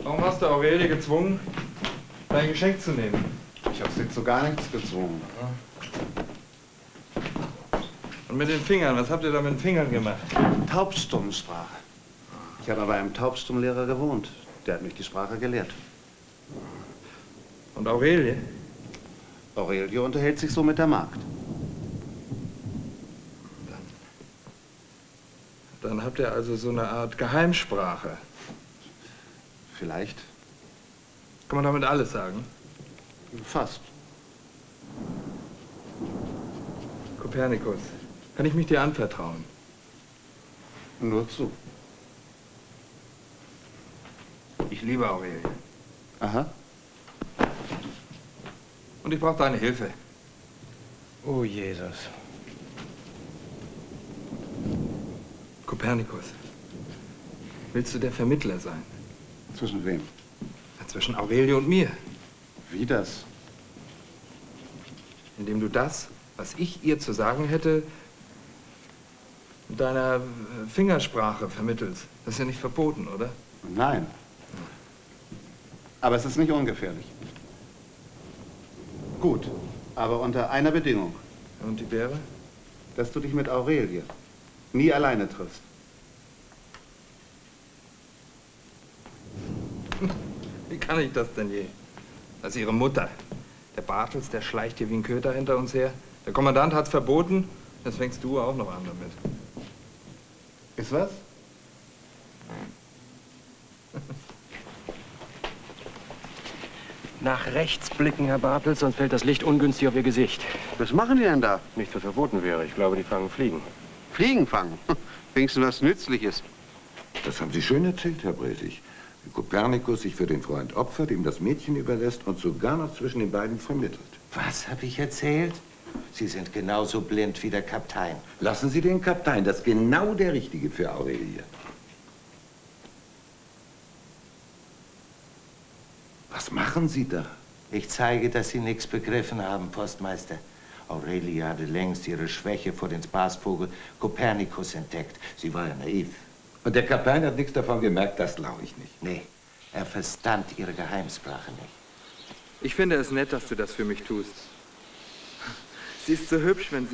Warum hast du Aurelie gezwungen, dein Geschenk zu nehmen? Ich habe sie zu gar nichts gezwungen. Und mit den Fingern, was habt ihr da mit den Fingern gemacht? Taubstummensprache. Ich habe bei einem Taubstummlehrer gewohnt. Der hat mich die Sprache gelehrt. Und Aurelie? Aurelie unterhält sich so mit der Magd. Dann habt ihr also so eine Art Geheimsprache. Vielleicht. Kann man damit alles sagen? Fast. Kopernikus, kann ich mich dir anvertrauen? Nur zu. Ich liebe Aurelie. Aha. Und ich brauche deine Hilfe. Oh, Jesus. Kopernikus, willst du der Vermittler sein? Zwischen wem? Zwischen Aurelie und mir. Wie das? Indem du das, was ich ihr zu sagen hätte, mit deiner Fingersprache vermittelst. Das ist ja nicht verboten, oder? Nein. Aber es ist nicht ungefährlich. Gut, aber unter einer Bedingung. Und die wäre? Dass du dich mit Aurelie nie alleine triffst. Wie kann ich das denn je? Das ist ihre Mutter. Der Bartels, der schleicht hier wie ein Köter hinter uns her. Der Kommandant hat's verboten. Jetzt fängst du auch noch an damit. Ist was? Nach rechts blicken, Herr Bartels, sonst fällt das Licht ungünstig auf Ihr Gesicht. Was machen die denn da? Nichts, was verboten wäre. Ich glaube, die fangen Fliegen. Fliegen fangen. Wenigstens was Nützliches. Das haben Sie schön erzählt, Herr Bresig. Wie Kopernikus sich für den Freund opfert, ihm das Mädchen überlässt und sogar noch zwischen den beiden vermittelt. Was habe ich erzählt? Sie sind genauso blind wie der Kapitän. Lassen Sie den Kapitän, das ist genau der Richtige für Aurelie. Was machen Sie da? Ich zeige, dass Sie nichts begriffen haben, Postmeister. Aurelie hatte längst ihre Schwäche vor den Spaßvogel Kopernikus entdeckt. Sie war ja naiv. Und der Kapitän hat nichts davon gemerkt, das glaube ich nicht. Nee, er verstand ihre Geheimsprache nicht. Ich finde es nett, dass du das für mich tust. Sie ist so hübsch, wenn sie